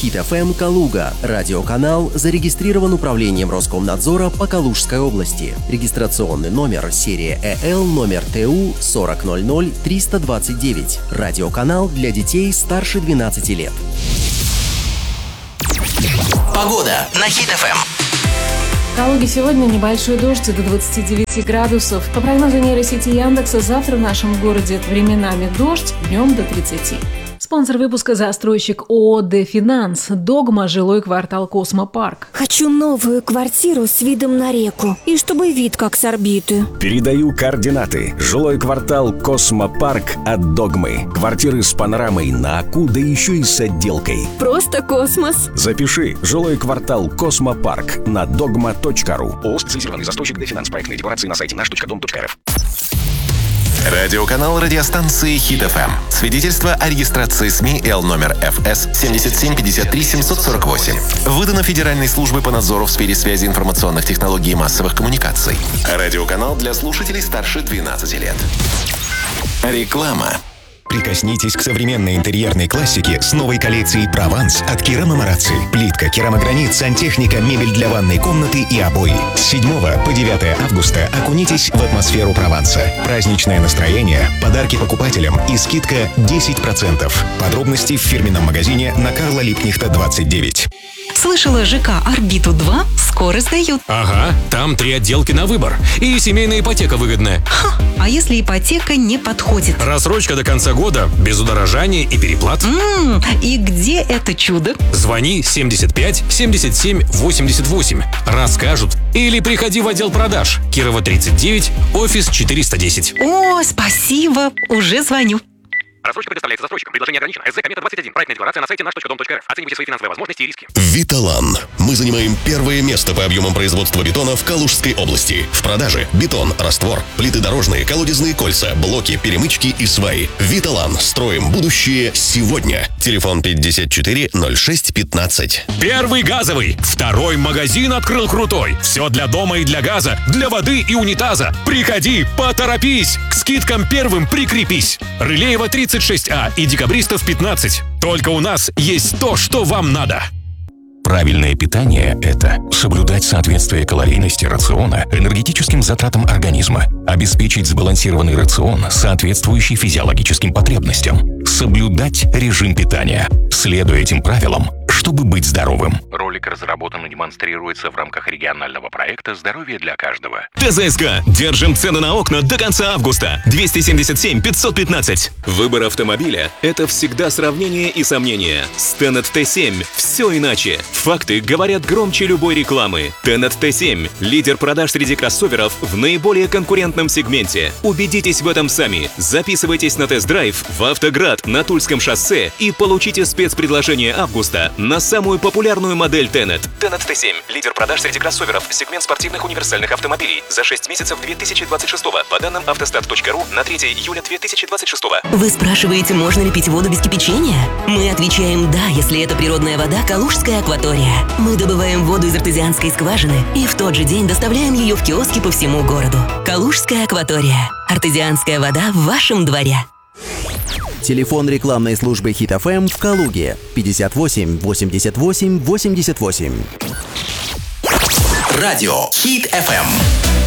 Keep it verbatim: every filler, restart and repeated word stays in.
Хит эф эм Калуга. Радиоканал зарегистрирован управлением Роскомнадзора по Калужской области. Регистрационный номер серия ЭЛ номер ТУ сорок ноль ноль триста двадцать девять. Радиоканал для детей старше двенадцати лет. Погода на Хит эф эм. В Калуге сегодня небольшой дождь до двадцати девяти градусов. По прогнозу нейросети Яндекса, завтра в нашем городе временами дождь, днем до тридцати. Спонсор выпуска — застройщик ООО «Дефинанс». Догма, жилой квартал «Космопарк». Хочу новую квартиру с видом на реку. И чтобы вид как с орбиты. Передаю координаты. Жилой квартал «Космопарк» от Догмы. Квартиры с панорамой на Аку, да еще и с отделкой. Просто космос. Запиши. Жилой квартал «Космопарк» на догма точка ру. ООО «Специализированный застройщик Дефинанс». Проектные декларации на сайте наш точка дом точка эр эф. Радиоканал радиостанции Хит эф эм. Свидетельство о регистрации СМИ Л номер эф эс семь семь пять три семь сорок восемь. Выдано Федеральной службой по надзору в сфере связи, информационных технологий и массовых коммуникаций. Радиоканал для слушателей старше двенадцати лет. Реклама. Прикоснитесь к современной интерьерной классике с новой коллекцией «Прованс» от Керама Марацци. Плитка, керамогранит, сантехника, мебель для ванной комнаты и обои. С седьмого по девятое августа окунитесь в атмосферу Прованса. Праздничное настроение, подарки покупателям и скидка десять процентов. Подробности в фирменном магазине на Карла Липкнехта, двадцать девять. Слышала, ЖК «Орбиту-два» скоро сдают. Ага, там три отделки на выбор. И семейная ипотека выгодная. Ха, а если ипотека не подходит? Рассрочка до конца года, без удорожания и переплат. М-м, и где это чудо? Звони семьдесят пять семьдесят семь восемьдесят восемь. Расскажут. Или приходи в отдел продаж. Кирова, тридцать девять, офис четыреста десять. О, спасибо, уже звоню. Рассрочка предоставляется застройщиком. Предложение ограничено. СЗ Комета двадцать один. Проектная декларация на сайте наш точка дом точка эр эф. Оценивайте свои финансовые возможности и риски. Виталан. Мы занимаем первое место по объемам производства бетона в Калужской области. В продаже бетон, раствор, плиты дорожные, колодезные кольца, блоки, перемычки и сваи. Виталан. Строим будущее сегодня. Телефон пятьдесят четыре ноль шесть пятнадцать. Первый газовый. Второй магазин открыл крутой. Все для дома и для газа, для воды и унитаза. Приходи, поторопись. К скидкам первым прикрепись. Рылеева, тридцать шесть А и Декабристов, пятнадцать. Только у нас есть то, что вам надо. Правильное питание – это соблюдать соответствие калорийности рациона энергетическим затратам организма, обеспечить сбалансированный рацион, соответствующий физиологическим потребностям, соблюдать режим питания, следуя этим правилам, чтобы быть здоровым. Ролик разработан и демонстрируется в рамках регионального проекта «Здоровье для каждого». ТЗСК. Держим цены на окна до конца августа. двести семьдесят семь пятьсот пятнадцать. Выбор автомобиля – это всегда сравнение и сомнение. С Тенет Т семь все иначе. Факты говорят громче любой рекламы. Тенет Т семь – лидер продаж среди кроссоверов в наиболее конкурентном сегменте. Убедитесь в этом сами. Записывайтесь на тест-драйв в «Автоград» на Тульском шоссе и получите спецпредложение августа на самую популярную модель Тенет. Тенет Т семь – лидер продаж среди кроссоверов, сегмент спортивных универсальных автомобилей за шесть месяцев две тысячи двадцать шестого по данным автостат точка ру на третье июля две тысячи двадцать шестого. Вы спрашиваете, можно ли пить воду без кипячения? Мы отвечаем «да», если это природная вода «Калужская акватория». Мы добываем воду из артезианской скважины и в тот же день доставляем ее в киоски по всему городу. «Калужская акватория». Артезианская вода в вашем дворе. Телефон рекламной службы Хит эф эм в Калуге пятьдесят восемь восемьдесят восемь восемьдесят восемь. Радио Хит эф эм.